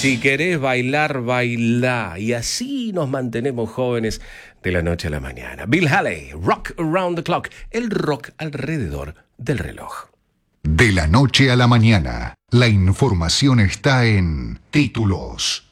Si querés bailar, bailá. Y así nos mantenemos jóvenes de la noche a la mañana. Bill Haley, Rock Around the Clock. El rock alrededor del reloj. De la noche a la mañana, la información está en Títulos.